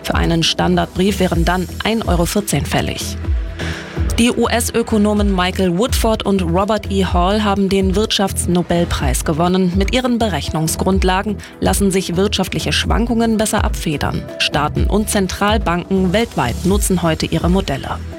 Für einen Standardbrief wären dann 1,14 € fällig. Die US-Ökonomen Michael Woodford und Robert E. Hall haben den Wirtschaftsnobelpreis gewonnen. Mit ihren Berechnungsgrundlagen lassen sich wirtschaftliche Schwankungen besser abfedern. Staaten und Zentralbanken weltweit nutzen heute ihre Modelle.